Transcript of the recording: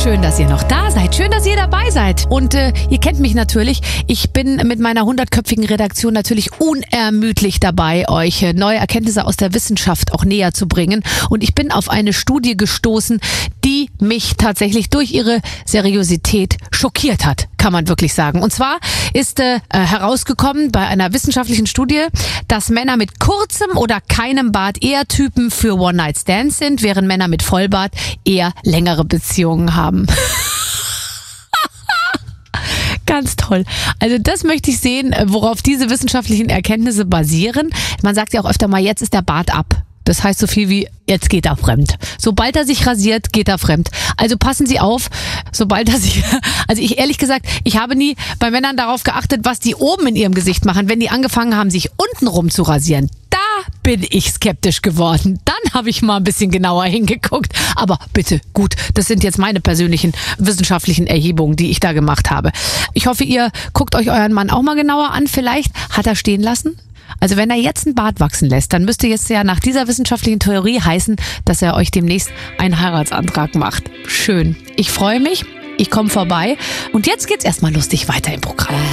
Schön, dass ihr noch da seid. Schön, dass ihr dabei seid. Und ihr kennt mich natürlich. Ich bin mit meiner 100-köpfigen Redaktion natürlich unermüdlich dabei, euch neue Erkenntnisse aus der Wissenschaft auch näher zu bringen. Und ich bin auf eine Studie gestoßen, die mich tatsächlich durch ihre Seriosität schockiert hat, kann man wirklich sagen. Und zwar ist herausgekommen bei einer wissenschaftlichen Studie, dass Männer mit kurzem oder keinem Bart eher Typen für One-Night-Stands sind, während Männer mit Vollbart eher längere Beziehungen haben. Ganz toll. Also das möchte ich sehen, worauf diese wissenschaftlichen Erkenntnisse basieren. Man sagt ja auch öfter mal, jetzt ist der Bart ab. Das heißt so viel wie, jetzt geht er fremd. Sobald er sich rasiert, geht er fremd. Also passen Sie auf, sobald er sich... Also ich ehrlich gesagt, ich habe nie bei Männern darauf geachtet, was die oben in ihrem Gesicht machen, wenn die angefangen haben, sich untenrum zu rasieren. Da bin ich skeptisch geworden. Dann habe ich mal ein bisschen genauer hingeguckt. Aber bitte, gut, das sind jetzt meine persönlichen wissenschaftlichen Erhebungen, die ich da gemacht habe. Ich hoffe, ihr guckt euch euren Mann auch mal genauer an. Vielleicht hat er stehen lassen. Also wenn er jetzt einen Bart wachsen lässt, dann müsste jetzt ja nach dieser wissenschaftlichen Theorie heißen, dass er euch demnächst einen Heiratsantrag macht. Schön. Ich freue mich. Ich komme vorbei. Und jetzt geht's erstmal lustig weiter im Programm.